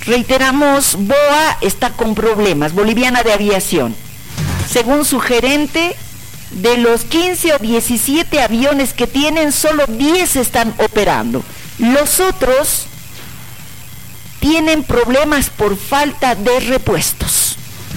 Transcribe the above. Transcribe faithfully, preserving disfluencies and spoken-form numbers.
Reiteramos, B O A está con problemas, Boliviana de Aviación. Según su gerente, de los quince o diecisiete aviones que tienen, solo diez están operando. Los otros tienen problemas por falta de repuestos.